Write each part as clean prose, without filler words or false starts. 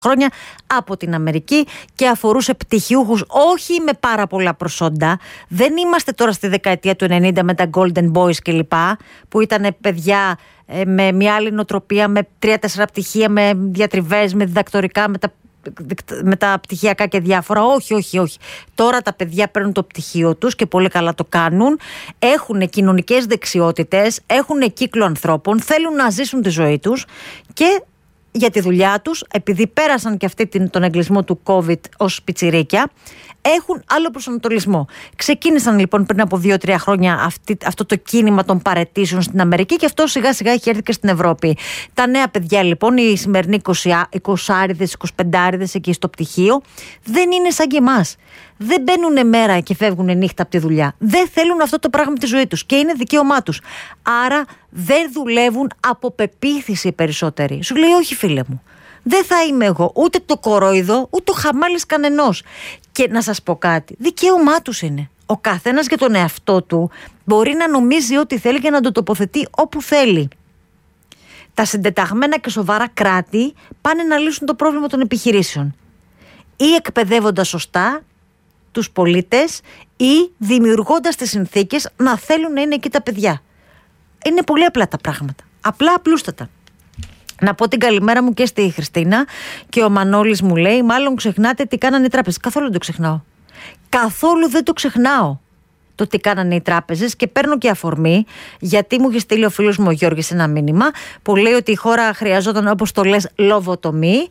χρόνια από την Αμερική και αφορούσε πτυχιούχους όχι με πάρα πολλά προσόντα. Δεν είμαστε τώρα στη δεκαετία του 90 με τα Golden Boys κλπ, που ήταν παιδιά με μια άλλη νοοτροπία, με 3-4 πτυχία, με διατριβές, με διδακτορικά, με τα πτυχιακά και διάφορα. Όχι. Τώρα τα παιδιά παίρνουν το πτυχίο τους και πολύ καλά το κάνουν. Έχουν κοινωνικές δεξιότητες, έχουν κύκλο ανθρώπων, θέλουν να ζήσουν τη ζωή τους και για τη δουλειά τους, επειδή πέρασαν και αυτή τον εγκλισμό του COVID ως πιτσιρίκια, έχουν άλλο προσανατολισμό. Ξεκίνησαν λοιπόν πριν από 2-3 χρόνια αυτό το κίνημα των παραιτήσεων στην Αμερική και αυτό σιγά σιγά έχει έρθει και στην Ευρώπη. Τα νέα παιδιά λοιπόν, οι σημερινοί 20άριδες, 25άριδες εκεί στο πτυχίο, δεν είναι σαν και εμάς. Δεν μπαίνουν μέρα και φεύγουν νύχτα από τη δουλειά. Δεν θέλουν αυτό το πράγμα τη ζωή τους και είναι δικαίωμά τους. Άρα δεν δουλεύουν από πεποίθηση οι περισσότεροι. Σου λέει όχι φίλε μου, δεν θα είμαι εγώ ούτε το κορόιδο ούτε ο χαμάλης κανενός. Και να σας πω κάτι, δικαίωμά τους είναι. Ο καθένας για τον εαυτό του μπορεί να νομίζει ό,τι θέλει και να το τοποθετεί όπου θέλει. Τα συντεταγμένα και σοβαρά κράτη πάνε να λύσουν το πρόβλημα των επιχειρήσεων. Ή εκπαιδεύοντας σωστά τους πολίτες ή δημιουργώντας τις συνθήκες να θέλουν να είναι εκεί τα παιδιά. Είναι πολύ απλά τα πράγματα. Απλούστατα. Να πω την καλημέρα μου και στη Χριστίνα και ο Μανώλης μου λέει, μάλλον ξεχνάτε τι κάνανε οι τράπεζες. Καθόλου δεν το ξεχνάω. Καθόλου δεν το ξεχνάω το τι κάνανε οι τράπεζες και παίρνω και αφορμή, γιατί μου είχε στείλει ο φίλος μου ο Γιώργης ένα μήνυμα που λέει ότι η χώρα χρειαζόταν, όπως το λες, λοβοτομή.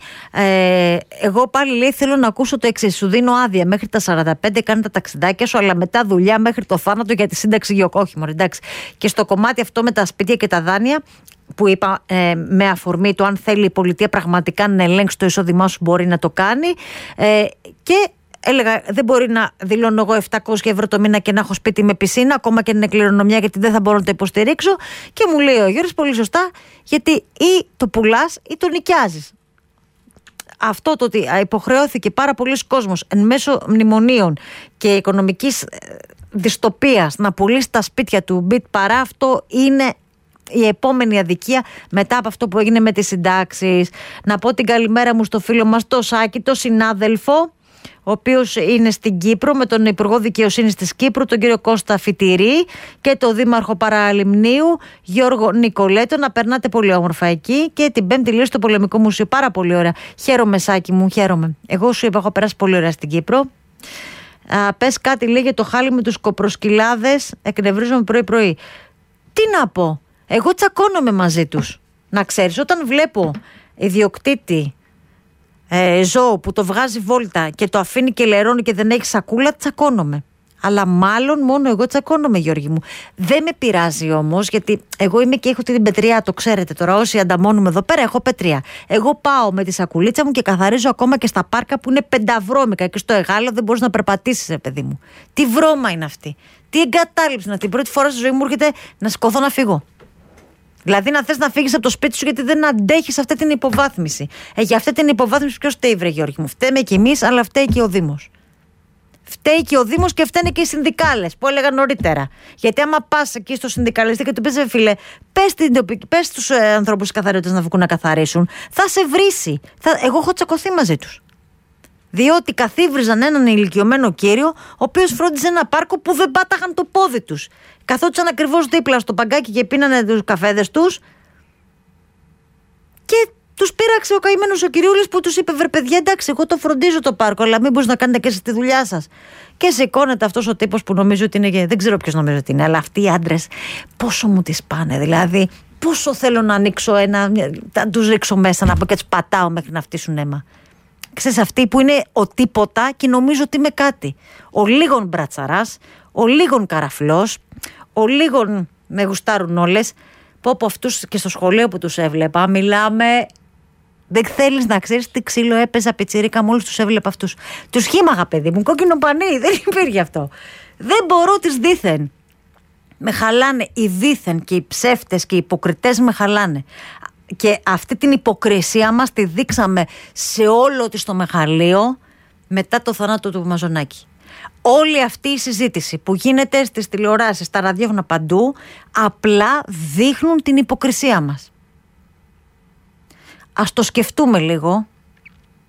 Εγώ πάλι λέει θέλω να ακούσω το εξής. Σου δίνω άδεια μέχρι τα 45, κάνε τα ταξιδάκια σου, αλλά μετά δουλειά μέχρι το θάνατο για τη σύνταξη. Όχι, μωρέ, εντάξει. Και στο κομμάτι αυτό με τα σπίτια και τα δάνεια, που είπα με αφορμή το αν θέλει η πολιτεία πραγματικά να ελέγξει το εισόδημά σου, μπορεί να το κάνει. Και έλεγα, δεν μπορεί να δηλώνω εγώ 700 ευρώ το μήνα και να έχω σπίτι με πισίνα, ακόμα και είναι κληρονομιά, γιατί δεν θα μπορώ να το υποστηρίξω. Και μου λέει ο Γιώργος πολύ σωστά, γιατί ή το πουλάς ή το νοικιάζεις. Αυτό το ότι υποχρεώθηκε πάρα πολλοί κόσμος εν μέσω μνημονίων και οικονομικής δυστοπίας να πουλήσει τα σπίτια του μπιτ παρά, αυτό είναι η επόμενη αδικία μετά από αυτό που έγινε με τις συντάξεις. Να πω την καλημέρα μου στο φίλο μας το Σάκη, το συνάδελφο, ο οποίος είναι στην Κύπρο, με τον Υπουργό Δικαιοσύνης της Κύπρου, τον κύριο Κώστα Φιτηρή, και τον Δήμαρχο Παραλιμνίου, Γιώργο Νικολέτο. Να περνάτε πολύ όμορφα εκεί και την Πέμπτη λίγο στο Πολεμικό Μουσείο. Πάρα πολύ ωραία. Χαίρομαι, Σάκη μου, χαίρομαι. Εγώ σου είπα, έχω περάσει πολύ ωραία στην Κύπρο. Πες κάτι, λέει, για το χάλι με τους κοπροσκυλάδες. Εκνευρίζομαι πρωί-πρωί. Τι να πω. Εγώ τσακώνομαι μαζί τους. Να ξέρεις, όταν βλέπω ιδιοκτήτη ζώο που το βγάζει βόλτα και το αφήνει και λερώνει και δεν έχει σακούλα, τσακώνομαι. Αλλά μάλλον μόνο εγώ τσακώνομαι, Γιώργη μου. Δεν με πειράζει όμως, γιατί εγώ είμαι και έχω την πετριά, το ξέρετε τώρα. Όσοι ανταμώνουμε εδώ πέρα, έχω πετριά. Εγώ πάω με τη σακουλίτσα μου και καθαρίζω ακόμα και στα πάρκα που είναι πενταβρώμικα και στο Εγάλαιο δεν μπορείς να περπατήσεις, παιδί μου. Τι βρώμα είναι αυτή. Τι εγκατάλειψη είναι αυτή. Την πρώτη φορά στη ζωή μου έρχεται να σηκωθώ να φύγω. Δηλαδή να θες να φύγεις από το σπίτι σου γιατί δεν αντέχεις αυτή την υποβάθμιση. Για αυτή την υποβάθμιση ποιος φταίει, βρε Γιώργη μου? Φταίμε κι εμείς, αλλά φταίει και ο Δήμος. Φταίει και ο Δήμος και φταίνε και οι συνδικάλες που έλεγα νωρίτερα. Γιατί άμα πας εκεί στο συνδικαλιστή και του πεις, φίλε, πες στους ανθρώπους της καθαριότητας να βγουν να καθαρίσουν, θα σε βρίσει. Εγώ έχω τσακωθεί μαζί τους. Διότι καθίβριζαν έναν ηλικιωμένο κύριο, ο οποίος φρόντιζε ένα πάρκο που δεν πάταγαν το πόδι τους. Καθόντουσαν ακριβώς δίπλα στο παγκάκι και πίνανε τους καφέδες τους. Και τους πείραξε ο καημένος ο κυριούλης που τους είπε: βρε παιδιά, εντάξει, εγώ το φροντίζω το πάρκο, αλλά μην μπορείτε να κάνετε και εσείς τη δουλειά σας. Και σηκώνεται αυτός ο τύπος που νομίζω ότι είναι. Δεν ξέρω ποιος νομίζω ότι είναι, αλλά αυτοί οι άντρες πόσο μου τις πάνε. Δηλαδή, πόσο θέλω να ανοίξω να τους ρίξω μέσα, να πω και τους πατάω μέχρι να φτύσουν αίμα. Ξέρεις, αυτοί που είναι ο τίποτα και νομίζω ότι είμαι κάτι. Ο λίγον μπρατσαράς, ο λίγον καραφλός, ο λίγον με γουστάρουν όλες. Πω από αυτούς και στο σχολείο που τους έβλεπα, μιλάμε. Δεν θέλεις να ξέρεις τι ξύλο έπαιζα πιτσιρίκα μόλις τους έβλεπα αυτούς. Τους χύμαγα, παιδί μου, κόκκινο πανί, δεν υπήρχε αυτό. Δεν μπορώ τις δήθεν. Με χαλάνε οι δήθεν και οι ψεύτες και οι υποκριτές με χαλάνε. Και αυτή την υποκρισία μας τη δείξαμε σε όλο της το μεγαλείο μετά το θάνατο του Μαζονάκη. Όλη αυτή η συζήτηση που γίνεται στις τηλεοράσεις, στα ραδιόφωνα, παντού, απλά δείχνουν την υποκρισία μας. Ας το σκεφτούμε λίγο